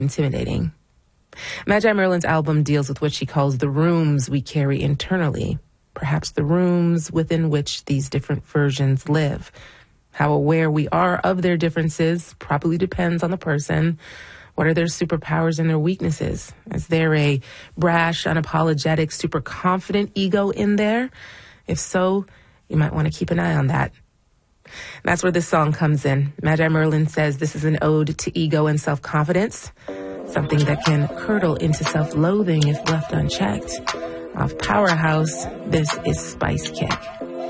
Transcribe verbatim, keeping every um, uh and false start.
intimidating. Magi Merlin's album deals with what she calls the rooms we carry internally, perhaps the rooms within which these different versions live. How aware we are of their differences probably depends on the person. What are their superpowers and their weaknesses? Is there a brash, unapologetic, super confident ego in there? If so, you might want to keep an eye on that. That's where this song comes in. Magi Merlin says this is an ode to ego and self-confidence, something that can curdle into self-loathing if left unchecked. Off Powerhouse, this is Spice Kick.